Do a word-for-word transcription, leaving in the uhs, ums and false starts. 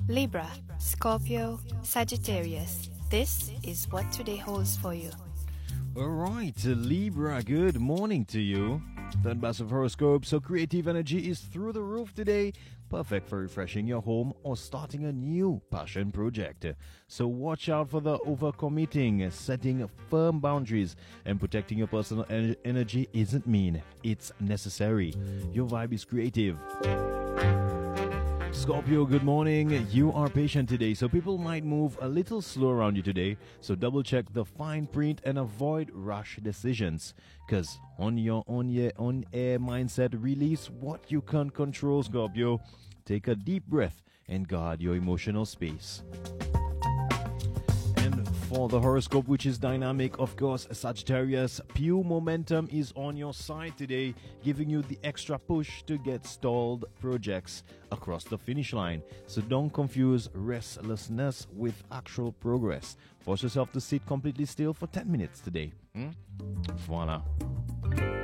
Libra, Scorpio, Sagittarius. This is what today holds for you. All right, Libra, good morning to you. Third bus of horoscope, so creative energy is through the roof today. Perfect for refreshing your home or starting a new passion project. So watch out for the overcommitting. Setting firm boundaries and protecting your personal en- energy isn't mean, it's necessary. Your vibe is creative. Scorpio, good morning. You are patient today, so people might move a little slow around you today. So double check the fine print and avoid rash decisions. Because on your on your on air mindset, release what you can't control, Scorpio. Take a deep breath and guard your emotional space. And for the horoscope, which is dynamic, of course, Sagittarius, pure momentum is on your side today, giving you the extra push to get stalled projects across the finish line. So don't confuse restlessness with actual progress. Force yourself to sit completely still for ten minutes today. Hmm? Voila.